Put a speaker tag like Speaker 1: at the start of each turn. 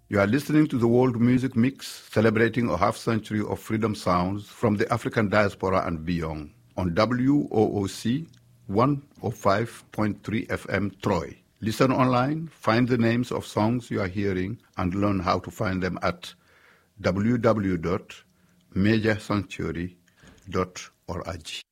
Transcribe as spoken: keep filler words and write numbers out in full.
Speaker 1: You are listening to the World Music Mix, celebrating a half-century of freedom sounds from the African diaspora and beyond, on W O O C one oh five point three F M Troy. Listen online, find the names of songs you are hearing, and learn how to find them at w w w dot major sanctuary dot org.